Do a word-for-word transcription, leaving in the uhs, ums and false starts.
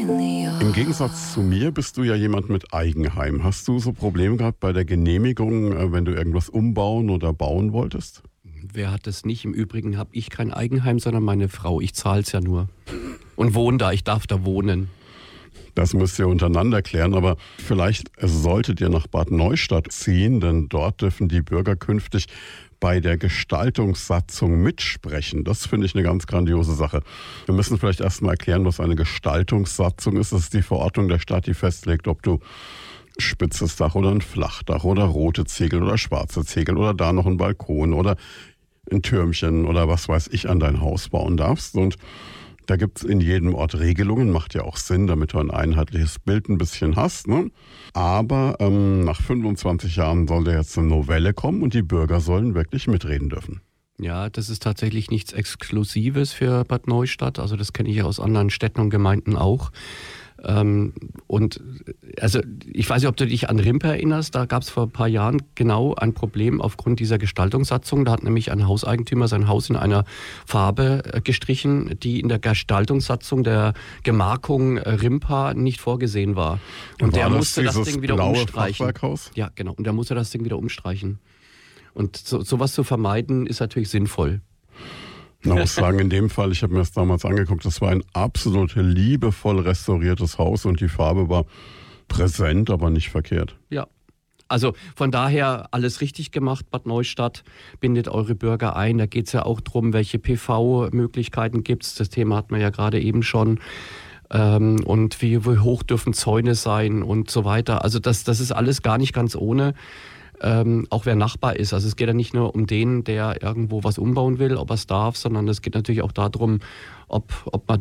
Im Gegensatz zu mir bist du ja jemand mit Eigenheim. Hast du so Probleme gehabt bei der Genehmigung, wenn du irgendwas umbauen oder bauen wolltest? Wer hat das nicht? Im Übrigen habe ich kein Eigenheim, sondern meine Frau. Ich zahle es ja nur. Und wohne da. Ich darf da wohnen. Das müsst ihr untereinander klären, aber vielleicht solltet ihr nach Bad Neustadt ziehen, denn dort dürfen die Bürger künftig bei der Gestaltungssatzung mitsprechen. Das finde ich eine ganz grandiose Sache. Wir müssen vielleicht erstmal erklären, was eine Gestaltungssatzung ist. Das ist die Verordnung der Stadt, die festlegt, ob du spitzes Dach oder ein Flachdach oder rote Ziegel oder schwarze Ziegel oder da noch ein Balkon oder ein Türmchen oder was weiß ich an dein Haus bauen darfst. Und da gibt es in jedem Ort Regelungen, macht ja auch Sinn, damit du ein einheitliches Bild ein bisschen hast. Ne? Aber ähm, nach fünfundzwanzig Jahren soll da jetzt eine Novelle kommen und die Bürger sollen wirklich mitreden dürfen. Ja, das ist tatsächlich nichts Exklusives für Bad Neustadt. Also das kenne ich ja aus anderen Städten und Gemeinden auch. Ähm, und also ich weiß nicht, ob du dich an Rimper erinnerst, da gab es vor ein paar Jahren genau ein Problem aufgrund dieser Gestaltungssatzung. Da hat nämlich ein Hauseigentümer sein Haus in einer Farbe äh, gestrichen, die in der Gestaltungssatzung der Gemarkung äh, Rimper nicht vorgesehen war. Und war der das musste das Ding wieder umstreichen. Fachwerkhaus? Ja, genau. Und der musste das Ding wieder umstreichen. Und so, sowas zu vermeiden, ist natürlich sinnvoll. Ich muss sagen, in dem Fall, ich habe mir das damals angeguckt, das war ein absolut liebevoll restauriertes Haus und die Farbe war präsent, aber nicht verkehrt. Ja, also von daher alles richtig gemacht, Bad Neustadt, bindet eure Bürger ein. Da geht es ja auch darum, welche P V-Möglichkeiten gibt es. Das Thema hatten wir ja gerade eben schon. Ähm, und wie, wie hoch dürfen Zäune sein und so weiter. Also das, das ist alles gar nicht ganz ohne. Ähm, auch wer Nachbar ist. Also es geht ja nicht nur um den, der irgendwo was umbauen will, ob er es darf, sondern es geht natürlich auch darum, ob, ob man